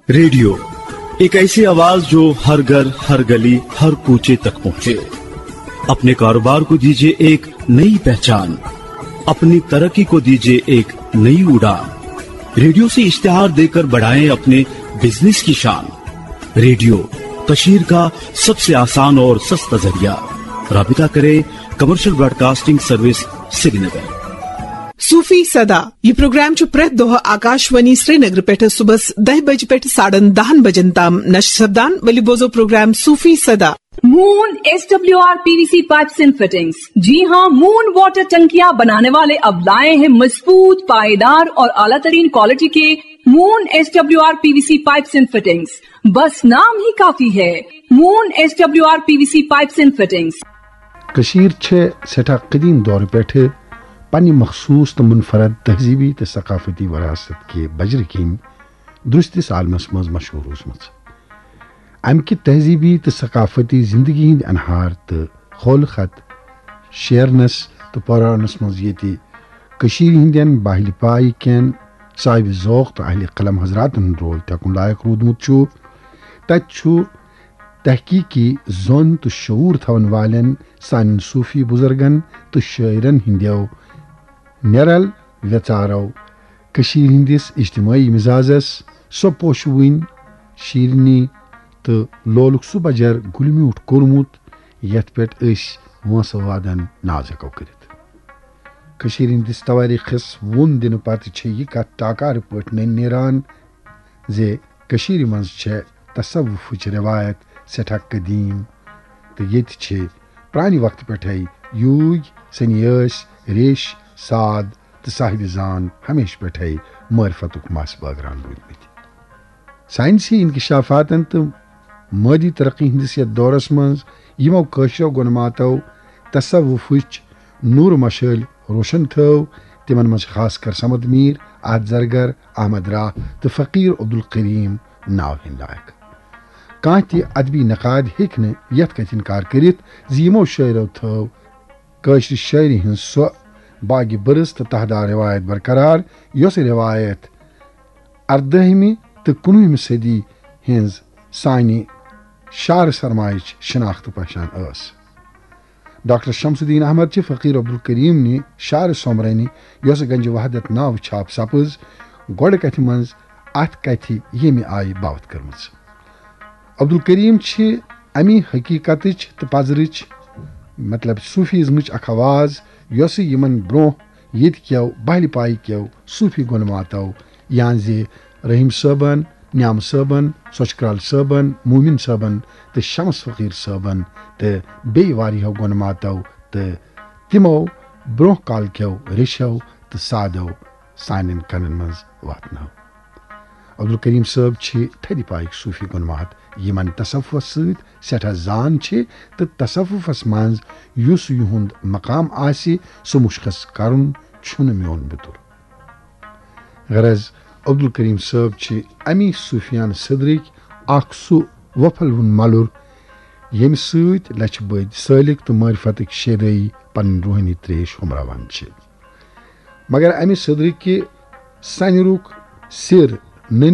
Radio एक ऐसी आवाज जो हर घर, हर गली, हर कूचे तक पहुंचे। अपने कारोबार को दीजिए एक नई पहचान, अपनी तरक्की को दीजिए एक नई उड़ान। रेडियो से इश्तिहार देकर बढ़ाएं अपने बिजनेस की शान। रेडियो कशीर का सबसे आसान और सस्ता जरिया। राबिता करें कमर्शियल ब्रॉडकास्टिंग सर्विस श्रीनगर। सूफी सदा ये प्रोग्राम च प्रत दोह आकाशवाणी श्रीनगर पेठ सुबह 10 बजे पेठ 10:30 बजन ताम नश्र सब्दान वली बोजो प्रोग्राम सूफी सदा। Moon SWR PVC pipes and fittings. जी हाँ, मून वाटर टंकियां बनाने वाले अब लाए हैं मजबूत, पायदार और आला तरीन क्वालिटी के moon SWR PVC pipes and fittings. बस नाम ही काफी है, moon SWR PVC pipes and fittings. Kashir छे सेठा कदीम दौर पेठ पन्नी मखसूस तो मुनफरद तहजीबी तो सकाफती वरासत के बजर किन दुरुस्तिस आलमस मज मशहूर रोजमच। अमि तहजीबी तो सकाफती जिंदगी हिंद अनहार तो खोल खत शेरनस तो परानस मज ये कशीर हिंदन बाहली पाई कैन साहिब ज़ौक़ तो अहले कलम हजरातन रोल तकुन लायक रूदमुत छु तछु तहकीकी जोन तो शऊर थवन वालन सान सूफी बुजुर्गन तो शायरन हिंदियो नेरल व्यचारो कशीर हिंदिस इज्तिमाई मिजाजस सो पोशवीन शीरनी तो लोलुक सुबजर गुलम्यूट कोरमुत यथ पेट वंस वादन नाजको करित। कशीर हिंदिस तवारीखस वुन दिन पत छे यह कत टाकार पट नेरान जे कशीर मंज छे तसव्वुफच रिवायत सेठा कदीम तो ये छे प्रानी वक्त पेठे यूज सनियस रेश साद तो साहिब जान हमेश पेठे मारिफतुक मास बागरान रूदमित। साइंसी इंकशाफातन तो मादी तरक्की हिंदिस यथ दौरस मंज यमो कशरो गुनमातो तसव्वुफच नूर मशल रोशन थो तिमन मंज खास कर समद मीर, आहद जरगर, अहमद राह तो फकीर अब्दुल करीम नाव हिंद लायक। कांति अदबी नकाद हिकन यथ कथ इनकार करित यमो शायरो थो कशर शायरी हिंद सो बागी बरस तो तहदार रिवायत बरकरार योस रिवायत 18वीं तो 19वीं सदी हिंज सानी शार सरमाइच शनाख्त पहचान अस। डॉक्टर शमसुद्दीन अहमद च फकीर अब्दुल करीम ने शार सोमरनी योस गंज वहदत नाव छाप सपज गोड़ कथ मंज अथ कथ यमि आय बावत करमच। अब्दुल करीम छ अमी हकीकतच तो पजरच मतलब सूफीज़मच अख आवाज योस यमन ब्रोह यत क्यों बहली पाई क्यों सूफी गुनमातो यान जे रहीम सबन, न्याम सबन, सोचक्राल सबन, मोमिन सबन तो शमस फकीर सबन तो बे वारियो गुनमातो तो तिमो ब्रोह काल क्यों रिशो तो सादो सानिन कनन मज वातनो। अब्दुल करीम साहब छ थदी पाइक सूफी गुनमात यमन तसव्वुफ सत सेठा जान छ तो तसव्वुफस मंज युस युहुंद मकाम आसि सो मुशखस करुन छुन म्योन बितुर। गरज अब्दुल करीम साहब छ अमी सूफियान सदरिक अख सु वफल हुन मलुर यम सत लछ बद सालिक तो मारिफतक शेदई पन रूहानी त्रेश हमरावान छ। मगर अमी सदरिक के सनरुक सिर